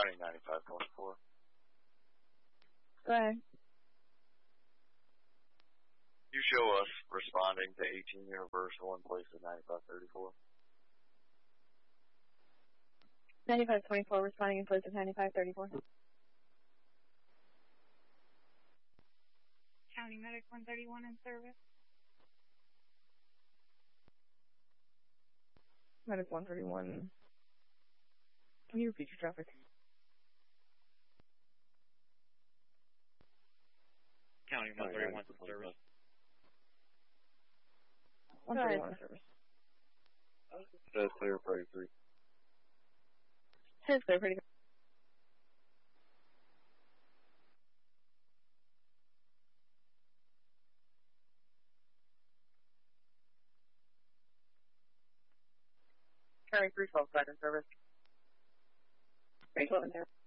County 95.4. Go ahead. You show us responding to 18 Universal in place of 9534. 9524 responding in place of 9534. County Medic 131 in service. Medic 131. Can you repeat your traffic? County 131 in service. 131 in service. Says clear for 83. Says clear, pretty good. County 312 in service. 312 in service.